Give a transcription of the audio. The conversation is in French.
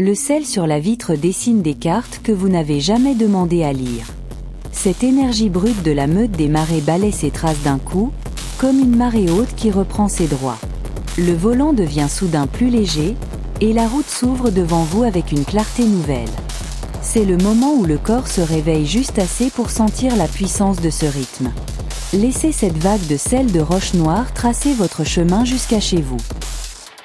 Le sel sur la vitre dessine des cartes que vous n'avez jamais demandé à lire. Cette énergie brute de la meute des marées balaie ces traces d'un coup, comme une marée haute qui reprend ses droits. Le volant devient soudain plus léger, et la route s'ouvre devant vous avec une clarté nouvelle. C'est le moment où le corps se réveille juste assez pour sentir la puissance de ce rythme. Laissez cette vague de sel de roche noire tracer votre chemin jusqu'à chez vous.